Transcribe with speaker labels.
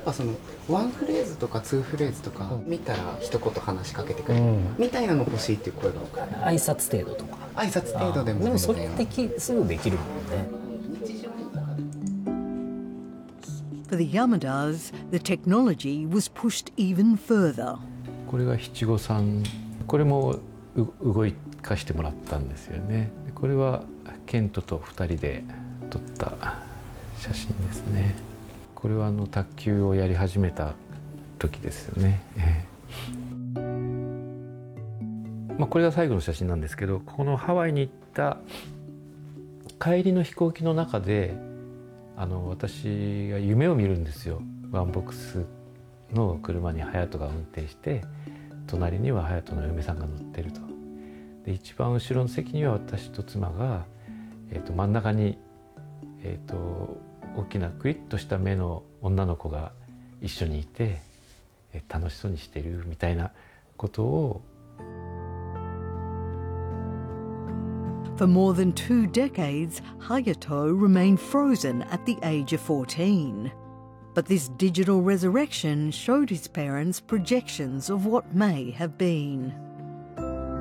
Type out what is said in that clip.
Speaker 1: ぱそのワンフレーズとかツーフレーズとか見たら一言話しかけてくれる、みたいなの欲しいっていう声が多く
Speaker 2: 挨拶程度とか。
Speaker 1: 挨拶程度でも
Speaker 2: でもそれってすぐできるもんね。
Speaker 3: For the Yamadas, the technology was pushed even further.
Speaker 4: これが七五三、これも動かしてもらったんですよね。これはケントと2人で撮った写真ですね。これは卓球をやり始めた時ですよね。これが最後の写真なんですけど、このハワイに行った帰りの飛行機の中で私が夢を見るんですよ。ワンボックスの車に隼人が運転して、隣には隼人の嫁さんが乗ってると。で一番後ろの席には私と妻が、真ん中に、大きなクリッとした目の女の子が一緒にいて、楽しそうにしてるみたいなことを。
Speaker 3: For more than 2 decades, Hayato remained frozen at the age of 14. But this digital resurrection showed his parents projections of what may have been.